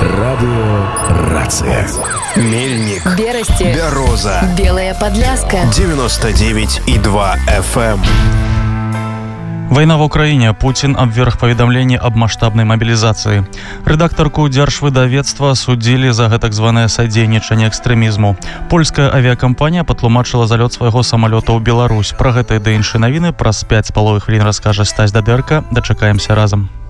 Радиорация. Мельник, Берасти, Бяроза, Белая Подляска, 99,2 FM. Война в Украине. Путин обверг поведомление об масштабной мобилизации. Редакторку Дзяржвыдавецтва судили за так званое содейничание экстремизму. Польская авиакомпания патлумачыла залет своего самолета ў Беларусь. Про гэта і іншыя навіны праз 5,5 хвілін расскажа Стась Дадэрка. Дачакаемся разом.